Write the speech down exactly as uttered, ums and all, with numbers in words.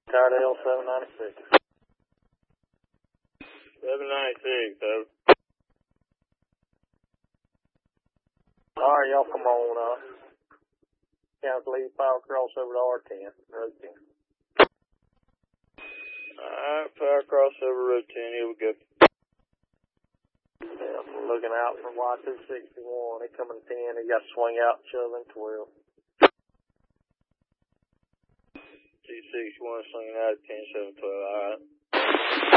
Cardale seven ninety-six. seven ninety-six, over. Alright, y'all come on up. Council lead power crossover to R ten, road ten. Alright, power crossover road ten, here we go. Yeah, I'm looking out for Y two sixty-one. He coming ten. He got to swing out shoving twelve. two sixty-one swinging out at ten seven twelve, alright.